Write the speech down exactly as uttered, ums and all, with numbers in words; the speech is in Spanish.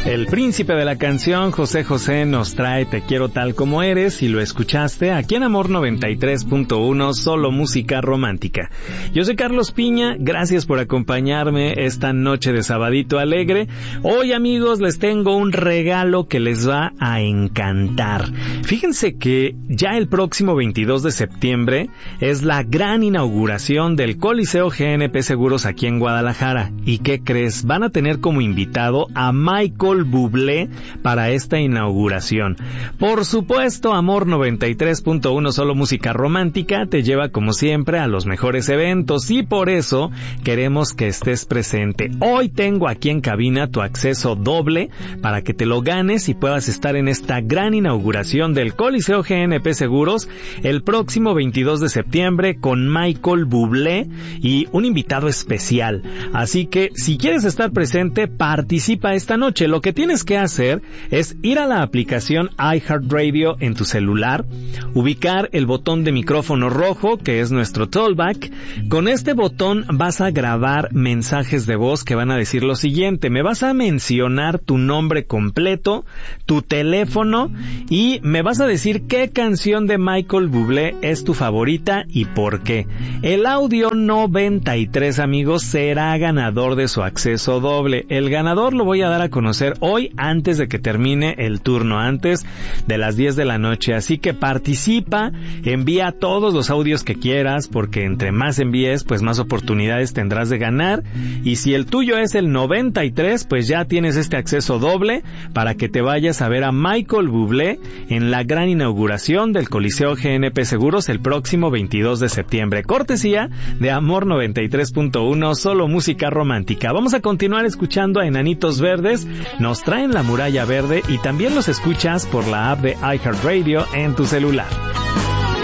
El príncipe de la canción, José José, nos trae Te quiero tal como eres, y lo escuchaste aquí en Amor noventa y tres punto uno, solo música romántica. Yo soy Carlos Piña, gracias por acompañarme esta noche de sabadito alegre. Hoy, amigos, les tengo un regalo que les va a encantar. Fíjense que ya el próximo veintidós de septiembre es la gran inauguración del Coliseo G N P Seguros aquí en Guadalajara. ¿Y qué crees? Van a tener como invitado a Michael Bublé para esta inauguración. Por supuesto, Amor noventa y tres punto uno, solo música romántica, te lleva como siempre a los mejores eventos y por eso queremos que estés presente. Hoy tengo aquí en cabina tu acceso doble para que te lo ganes y puedas estar en esta gran inauguración del Coliseo G N P Seguros el próximo veintidós de septiembre con Michael Bublé y un invitado especial. Así que si quieres estar presente, participa esta noche. Lo que tienes que hacer es ir a la aplicación iHeartRadio en tu celular, ubicar el botón de micrófono rojo, que es nuestro tollback. Con este botón vas a grabar mensajes de voz que van a decir lo siguiente: me vas a mencionar tu nombre completo, tu teléfono y me vas a decir qué canción de Michael Bublé es tu favorita y por qué. El audio noventa y tres, amigos, será ganador de su acceso doble. El ganador lo voy a dar a conocer hoy antes de que termine el turno, antes de las diez de la noche. Así que participa, envía todos los audios que quieras, porque entre más envíes, pues más oportunidades tendrás de ganar. Y si el tuyo es el noventa y tres, pues ya tienes este acceso doble para que te vayas a ver a Michael Bublé en la gran inauguración del Coliseo G N P Seguros el próximo veintidós de septiembre. Cortesía de Amor noventa y tres punto uno, solo música romántica. Vamos a continuar escuchando a Enanitos Verdes. Nos traen La Muralla Verde y también los escuchas por la app de iHeartRadio en tu celular.